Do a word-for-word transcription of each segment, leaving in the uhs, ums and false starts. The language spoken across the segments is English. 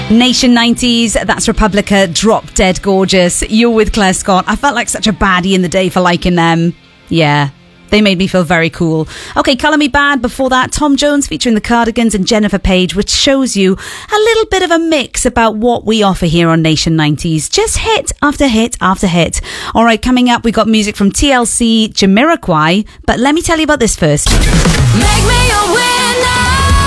Nation nineties, that's Republica, Drop Dead Gorgeous. You're with Claire Scott. I felt like such a baddie in the day for liking them. Yeah, they made me feel very cool. Okay, Colour Me Bad. Before that, Tom Jones featuring the Cardigans and Jennifer Page, which shows you a little bit of a mix about what we offer here on Nation nineties. Just hit after hit after hit. All right, coming up, we got music from T L C, Jamiroquai, but let me tell you about this first. Make me a winner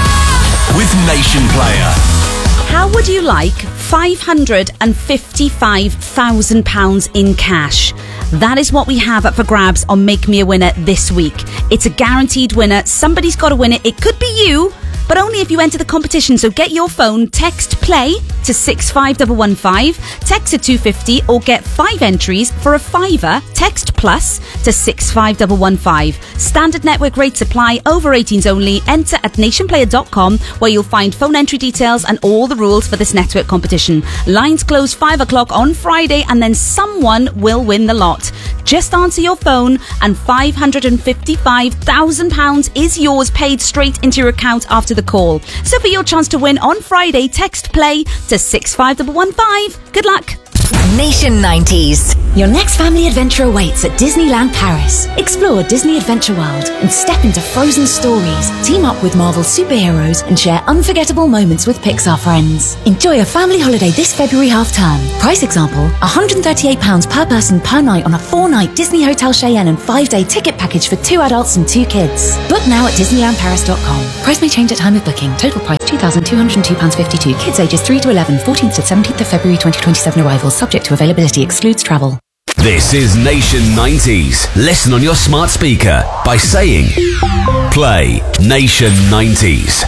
with Nation Player. How would you like five hundred fifty-five thousand pounds in cash? That is what we have up for grabs on Make Me a Winner this week. It's a guaranteed winner. Somebody's got to win it. It could be you, but only if you enter the competition. So get your phone, text play to six five one one five, text to two fifty, or get five entries for a fiver. Text plus to six five one one five. Standard network rates apply. Over eighteens only. Enter at nationplayer dot com, where you'll find phone entry details and all the rules for this network competition. Lines close five o'clock on Friday, and then someone will win the lot. Just answer your phone and five hundred fifty-five thousand pounds is yours, paid straight into your account after the call. So for your chance to win on Friday, text play to six five one one five. Good luck. Nation nineties. Your next family adventure awaits at Disneyland Paris. Explore Disney Adventure World and step into frozen stories. Team up with Marvel superheroes and share unforgettable moments with Pixar friends. Enjoy a family holiday this February half-term. Price example, one hundred thirty-eight pounds per person per night on a four-night Disney Hotel Cheyenne and five-day ticket package for two adults and two kids. Book now at disneyland paris dot com. Price may change at time of booking. Total price two thousand two hundred two pounds fifty-two. Kids ages three to eleven, fourteenth to seventeenth of February twenty twenty-seven arrivals. Subject to availability. Excludes travel. This is Nation nineties. Listen on your smart speaker by saying play Nation nineties.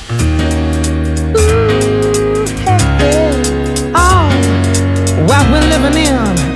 Oh, what we're living in